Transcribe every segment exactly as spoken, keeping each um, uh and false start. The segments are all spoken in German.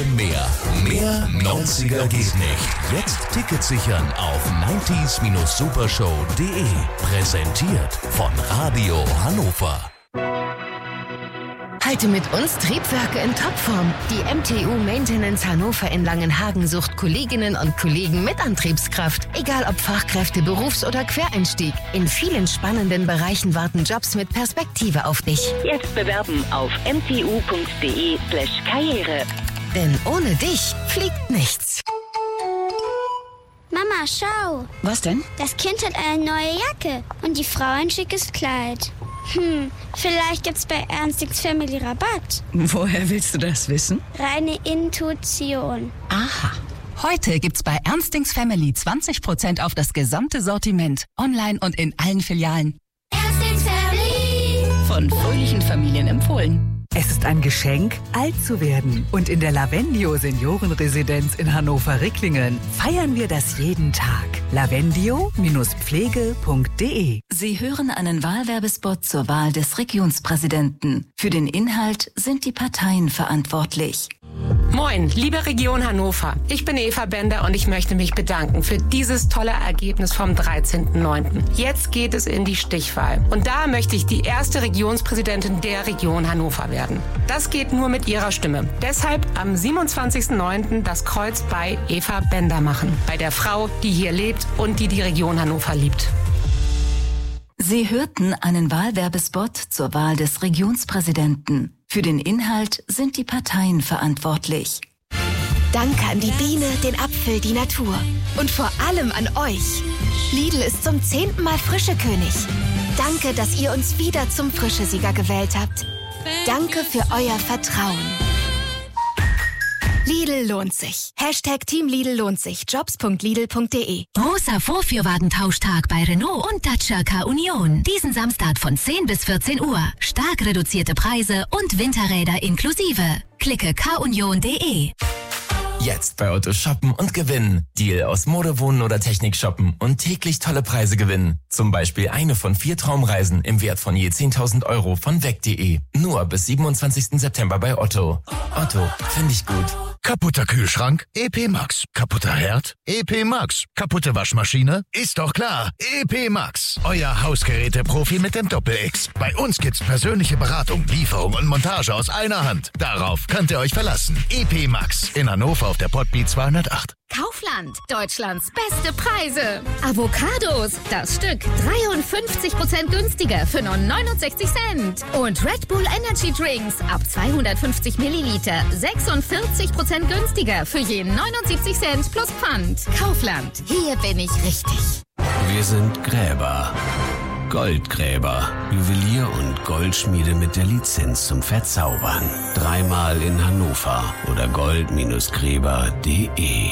bisschen mehr. Mehr neunziger geht nicht. Jetzt Tickets sichern auf neunzig supershow punkt de. Präsentiert von Radio Hannover. Halte mit uns Triebwerke in Topform. Die M T U Maintenance Hannover in Langenhagen sucht Kolleginnen und Kollegen mit Antriebskraft. Egal ob Fachkräfte, Berufs- oder Quereinstieg. In vielen spannenden Bereichen warten Jobs mit Perspektive auf dich. Jetzt bewerben auf m t u punkt de slash karriere. Denn ohne dich fliegt nichts. Mama, schau. Was denn? Das Kind hat eine neue Jacke und die Frau ein schickes Kleid. Hm, vielleicht gibt's bei Ernstings Family Rabatt. Woher willst du das wissen? Reine Intuition. Aha. Heute gibt's bei Ernstings Family zwanzig Prozent auf das gesamte Sortiment. Online und in allen Filialen. Ernstings Family. Von fröhlichen Familien empfohlen. Es ist ein Geschenk, alt zu werden. Und in der Lavendio Seniorenresidenz in Hannover-Ricklingen feiern wir das jeden Tag. lavendio Pflege punkt de. Sie hören einen Wahlwerbespot zur Wahl des Regionspräsidenten. Für den Inhalt sind die Parteien verantwortlich. Moin, liebe Region Hannover. Ich bin Eva Bender und ich möchte mich bedanken für dieses tolle Ergebnis vom dreizehnten neunten Jetzt geht es in die Stichwahl. Und da möchte ich die erste Regionspräsidentin der Region Hannover werden. Das geht nur mit Ihrer Stimme. Deshalb am siebenundzwanzigsten neunten das Kreuz bei Eva Bender machen. Bei der Frau, die hier lebt und die die Region Hannover liebt. Sie hörten einen Wahlwerbespot zur Wahl des Regionspräsidenten. Für den Inhalt sind die Parteien verantwortlich. Danke an die Biene, den Apfel, die Natur. Und vor allem an euch. Lidl ist zum zehnten Mal Frischekönig. Danke, dass ihr uns wieder zum Frischesieger gewählt habt. Danke für euer Vertrauen. Lidl lohnt sich. Hashtag Team Lidl lohnt sich. jobs punkt lidl punkt de. Großer Vorführwagentauschtag bei Renault und Dacia K-Union. Diesen Samstag von zehn bis vierzehn Uhr. Stark reduzierte Preise und Winterräder inklusive. Klicke k union punkt de. Jetzt bei Otto shoppen und gewinnen. Deal aus Mode, Wohnen oder Technik shoppen und täglich tolle Preise gewinnen. Zum Beispiel eine von vier Traumreisen im Wert von je zehntausend Euro von weg punkt de. Nur bis siebenundzwanzigsten September bei Otto. Otto, finde ich gut. Kaputter Kühlschrank? E P Max. Kaputter Herd? E P Max. Kaputte Waschmaschine? Ist doch klar. E P Max. Euer Hausgeräte-Profi mit dem Doppel-X. Bei uns gibt's persönliche Beratung, Lieferung und Montage aus einer Hand. Darauf könnt ihr euch verlassen. E P Max. In Hannover auf der Podbeat zweihundertacht. Kaufland, Deutschlands beste Preise. Avocados, das Stück dreiundfünfzig Prozent günstiger für nur neunundsechzig Cent. Und Red Bull Energy Drinks ab zweihundertfünfzig Milliliter sechsundvierzig Prozent günstiger für je neunundsiebzig Cent plus Pfand. Kaufland, hier bin ich richtig. Wir sind Gräber. Goldgräber. Juwelier und Goldschmiede mit der Lizenz zum Verzaubern. Dreimal in Hannover oder gold Gräber punkt de.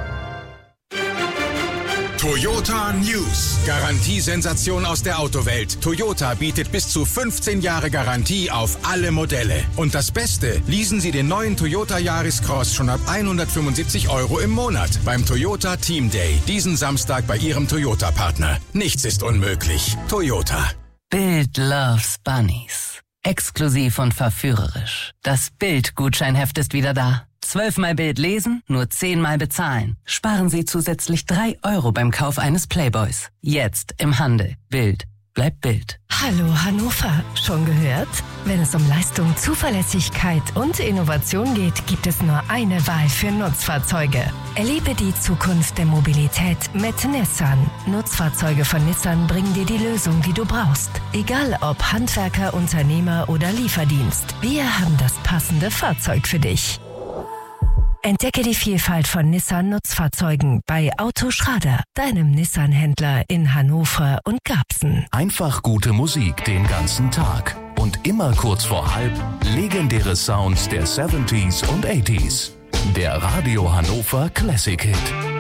Toyota News. Garantiesensation aus der Autowelt. Toyota bietet bis zu fünfzehn Jahre Garantie auf alle Modelle. Und das Beste, leasen Sie den neuen Toyota Yaris Cross schon ab hundertfünfundsiebzig Euro im Monat beim Toyota Team Day. Diesen Samstag bei Ihrem Toyota-Partner. Nichts ist unmöglich. Toyota. Bild loves Bunnies. Exklusiv und verführerisch. Das Bild-Gutscheinheft ist wieder da. Zwölfmal Bild lesen, nur zehnmal bezahlen. Sparen Sie zusätzlich drei Euro beim Kauf eines Playboys. Jetzt im Handel. Bild. Bleibt Bild. Hallo Hannover. Schon gehört? Wenn es um Leistung, Zuverlässigkeit und Innovation geht, gibt es nur eine Wahl für Nutzfahrzeuge. Erlebe die Zukunft der Mobilität mit Nissan. Nutzfahrzeuge von Nissan bringen dir die Lösung, die du brauchst. Egal ob Handwerker, Unternehmer oder Lieferdienst. Wir haben das passende Fahrzeug für dich. Entdecke die Vielfalt von Nissan-Nutzfahrzeugen bei Auto Schrader, deinem Nissan-Händler in Hannover und Garbsen. Einfach gute Musik den ganzen Tag. Und immer kurz vor halb legendäre Sounds der siebziger und achtziger. Der Radio Hannover Classic Hit.